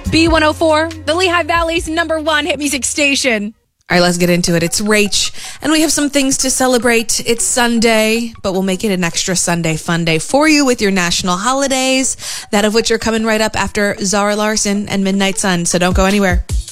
B104, the Lehigh Valley's #1 hit music station. All right, let's get into it. It's Rach, and we have some things to celebrate. It's Sunday, but we'll make it an extra Sunday fun day for you with your national holidays, that of which are coming right up after Zara Larsson and Midnight Sun, so don't go anywhere.